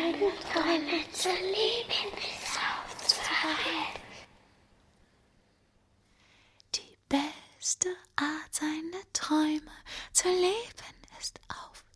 seine Träume zu leben, bis aufzuwachen. Die beste Art, seine Träume zu leben, ist aufzuwachen.